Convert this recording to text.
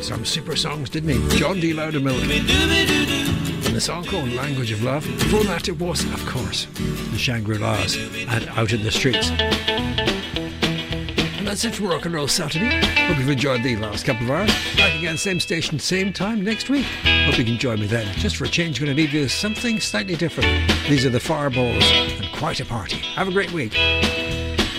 some super songs, didn't he? John D. Loudermilk. And the song called Language of Love. Before that it was, of course, the Shangri-Las and Out in the Streets. And that's it for Rock and Roll Saturday. Hope you've enjoyed the last couple of hours. Back again, same station, same time next week. Hope you can join me then. Just for a change, going to leave you something slightly different. These are the Fireballs and Quite a Party. Have a great week.